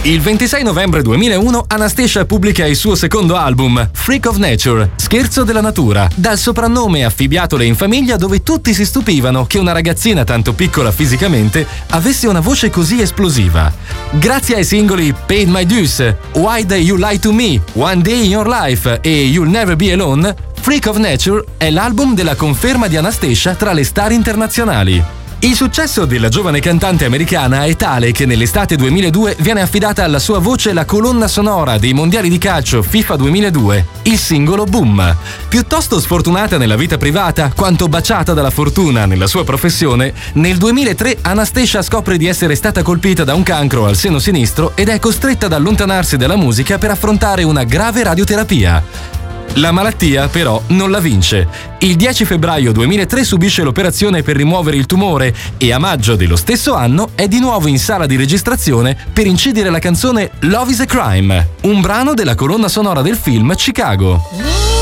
Il 26 novembre 2001 Anastacia pubblica il suo secondo album, Freak of Nature, Scherzo della natura, dal soprannome affibbiatole in famiglia, dove tutti si stupivano che una ragazzina tanto piccola fisicamente avesse una voce così esplosiva. Grazie ai singoli Paid My Dues, Why Do You Lie To Me, One Day in Your Life e You'll Never Be Alone, Freak of Nature è l'album della conferma di Anastacia tra le star internazionali. Il successo della giovane cantante americana è tale che nell'estate 2002 viene affidata alla sua voce la colonna sonora dei mondiali di calcio FIFA 2002, il singolo Boom. Piuttosto sfortunata nella vita privata quanto baciata dalla fortuna nella sua professione, nel 2003 Anastacia scopre di essere stata colpita da un cancro al seno sinistro ed è costretta ad allontanarsi dalla musica per affrontare una grave radioterapia. La malattia, però, non la vince. Il 10 febbraio 2003 subisce l'operazione per rimuovere il tumore e a maggio dello stesso anno è di nuovo in sala di registrazione per incidere la canzone Love is a Crime, un brano della colonna sonora del film Chicago.